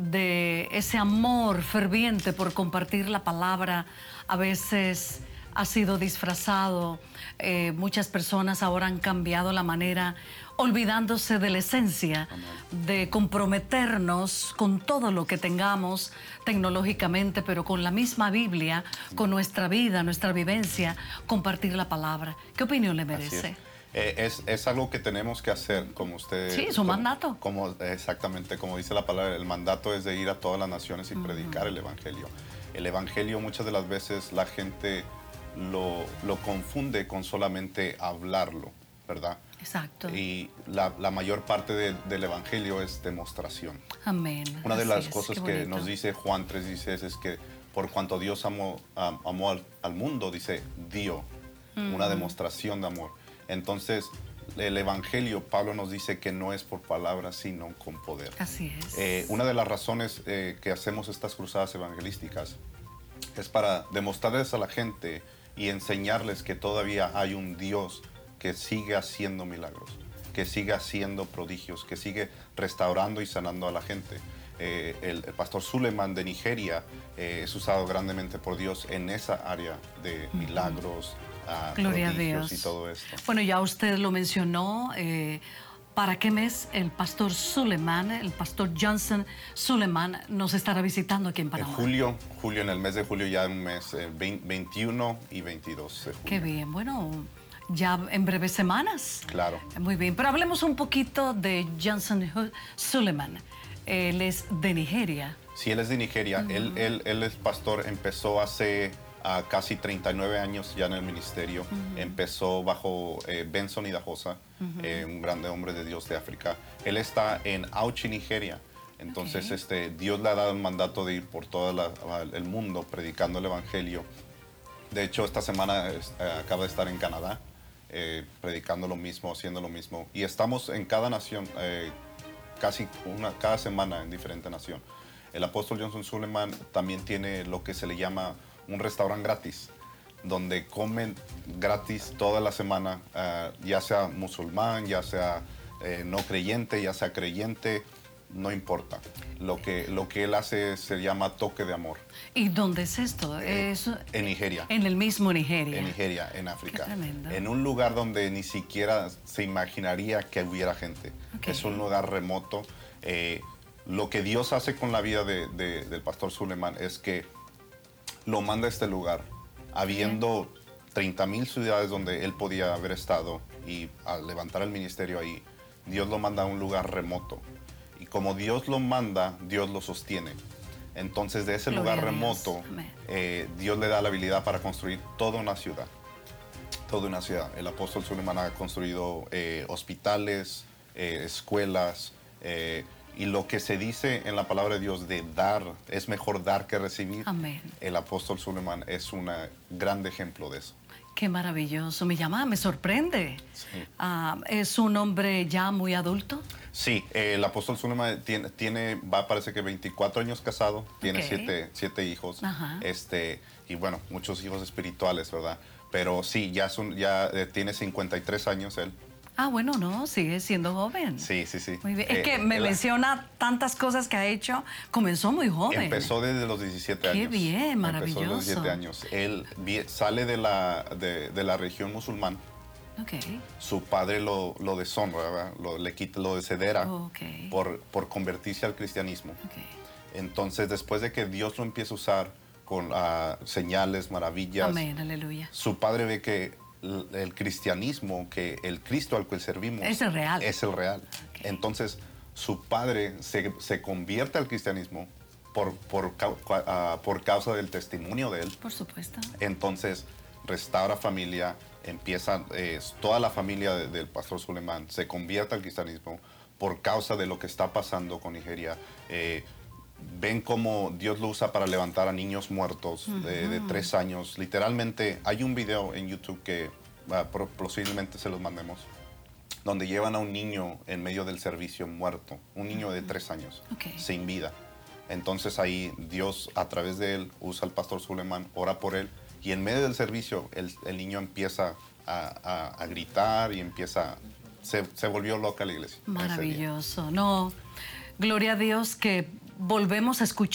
de ese amor ferviente por compartir la palabra, a veces ha sido disfrazado. Muchas personas ahora han cambiado la manera, olvidándose de la esencia, de comprometernos con todo lo que tengamos tecnológicamente, pero con la misma Biblia, con nuestra vida, nuestra vivencia, compartir la palabra. ¿Qué opinión le merece? Es algo que tenemos que hacer, como usted... Sí, es un mandato. Exactamente, como dice la palabra, el mandato es de ir a todas las naciones y predicar el Evangelio. El Evangelio muchas de las veces la gente lo confunde con solamente hablarlo, ¿verdad? Exacto. Y la mayor parte del Evangelio es demostración. Amén. Una de las cosas que nos dice Juan 3:16 es que por cuanto Dios amó al mundo, dice, dio una demostración de amor. Entonces, el Evangelio, Pablo nos dice que no es por palabras, sino con poder. Así es. Una de las razones que hacemos estas cruzadas evangelísticas es para demostrarles a la gente y enseñarles que todavía hay un Dios que sigue haciendo milagros, que sigue haciendo prodigios, que sigue restaurando y sanando a la gente. El pastor Suleiman de Nigeria es usado grandemente por Dios en esa área de milagros, Gloria a Dios. Y todo esto. Bueno, ya usted lo mencionó. ¿Para qué mes el pastor Suleiman, el pastor Johnson Suleiman, nos estará visitando aquí en Panamá? En el mes de julio, ya un mes, 21 y 22 de julio. Qué bien, bueno, ya en breves semanas. Claro. Muy bien, pero hablemos un poquito de Johnson Suleiman. Él es de Nigeria. Sí, él es de Nigeria. Él es pastor, empezó hace casi 39 años ya en el ministerio. Empezó bajo Benson Idahosa, un grande hombre de Dios de África. Él está en Auchi, Nigeria. Entonces, Dios le ha dado el mandato de ir por todo el mundo predicando el Evangelio. De hecho, esta semana acaba de estar en Canadá, predicando lo mismo, haciendo lo mismo. Y estamos en cada nación, cada semana en diferente nación. El apóstol Johnson Suleiman también tiene lo que se le llama un restaurante gratis, donde comen gratis toda la semana, ya sea musulmán, ya sea no creyente, ya sea creyente, no importa. Lo que él hace se llama toque de amor. ¿Y dónde es esto? En Nigeria. En el mismo Nigeria. En Nigeria, en África. Qué tremendo. En un lugar donde ni siquiera se imaginaría que hubiera gente. Okay. Es un lugar remoto. Lo que Dios hace con la vida del pastor Suleiman es que lo manda a este lugar, habiendo 30,000 ciudades donde él podía haber estado, y al levantar el ministerio ahí, Dios lo manda a un lugar remoto. Y como Dios lo manda, Dios lo sostiene. Entonces, de ese lugar remoto, Dios le da la habilidad para construir toda una ciudad. Toda una ciudad. El apóstol Suleiman ha construido hospitales, escuelas, y lo que se dice en la palabra de Dios de dar, es mejor dar que recibir. Amén. El apóstol Suleiman es un gran ejemplo de eso. Qué maravilloso. Me sorprende. Sí. ¿Es un hombre ya muy adulto? Sí, el apóstol Suleiman parece que 24 años casado, tiene siete hijos. Ajá. Y bueno, muchos hijos espirituales, ¿verdad? Pero sí, ya tiene 53 años él. Bueno, no, sigue siendo joven. Sí. Muy bien. Es que me menciona tantas cosas que ha hecho. Comenzó muy joven. Empezó desde los 17 años. Qué bien, maravilloso. Empezó desde los 17 años. Él sale de la región musulmán. Okay. Su padre lo deshonra, ¿verdad? Lo desheredera por convertirse al cristianismo. Okay. Entonces, después de que Dios lo empieza a usar con señales, maravillas, amén, aleluya, su padre ve que el cristianismo, que el Cristo al cual servimos es el real. Es el real. Okay. Entonces, su padre se convierte al cristianismo por causa del testimonio de él. Por supuesto. Entonces, restaura familia, empieza, toda la familia del pastor Suleiman se convierte al cristianismo por causa de lo que está pasando con Nigeria. Ven cómo Dios lo usa para levantar a niños muertos de 3 años. Literalmente, hay un video en YouTube que posiblemente se los mandemos, donde llevan a un niño en medio del servicio muerto, un niño de 3 años, sin vida. Entonces ahí Dios, a través de él, usa al pastor Suleiman, ora por él, y en medio del servicio el niño empieza a gritar y se volvió loca la iglesia. Maravilloso. No, gloria a Dios que volvemos a escuchar